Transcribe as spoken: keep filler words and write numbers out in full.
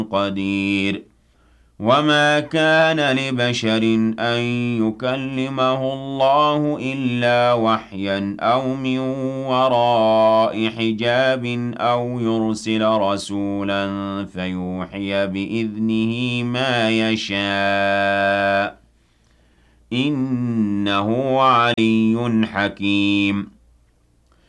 قدير وما كان لبشر أن يكلمه الله إلا وحيا أو من وراء حجاب أو يرسل رسولا فيوحي بإذنه ما يشاء إنه علي حكيم